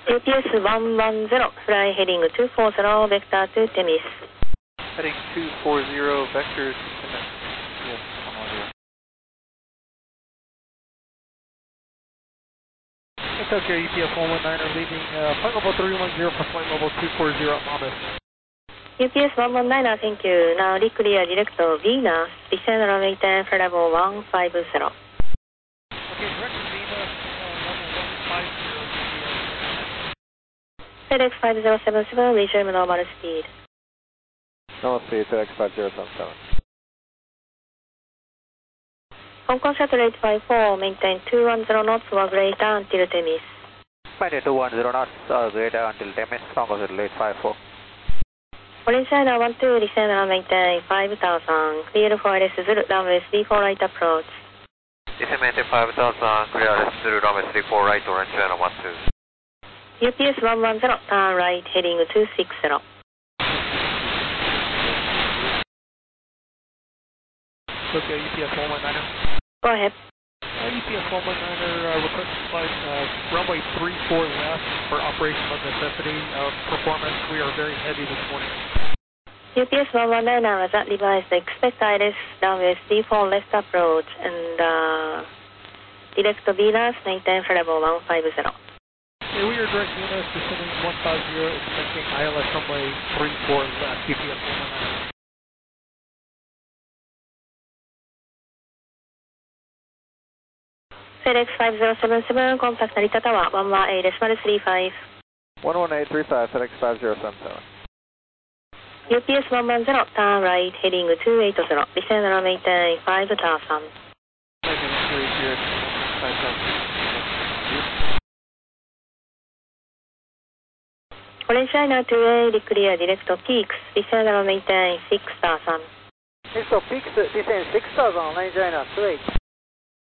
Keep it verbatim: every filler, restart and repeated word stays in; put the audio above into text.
U P S one one zero, fly heading two four zero, vector to Temis. Heading two four zero, vector to Temis. Yes, one one zero. Tokyo U P S one one nine are leaving uh, flight level three one zero for flight level two four zero at Monmouth. U P S one one nine, thank you. Now clear direct Venus, descend runway ten, flight level one five zero. Okay, direct Venus, uh, level one five zero. FedEx five zero seven seven, resume normal speed. Normal speed, FedEx five zero seven seven. Hong Kong shuttle eight five four, maintain two one zero knots or greater until Temis. Maintain two one zero knots or greater until Temis, Hong Kong shuttle eight five four. Orange China one two, descend and maintain five thousand, clear for L S Zulu, runway three four right approach. Descend maintain five thousand, clear L S Zulu, runway three four right, Orange China one two. U P S one one zero, turn right, heading two six zero. Tokyo U P S one one nine. Go ahead. Uh, U P S one one nine uh, request flight uh, runway three four left for operational necessity of performance. We are very heavy this morning. U P S one one nine, as that device, expect I L S runway three four left approach and uh, direct Venus, maintain flight level one five zero. Yeah, we are direct Venus, descending one five zero, expecting I L S runway three four left, U P S one one nine. FedEx five zero seven seven, contact Narita Tower, one one eight decimal three five. one one eight three five, FedEx five zero seven seven. U P S one one zero, turn right, heading two eight zero, descend and maintain five thousand. Orange China two A, declare direct peaks, descend and maintain six thousand. Direct peaks, descend six thousand, Orange China two eight.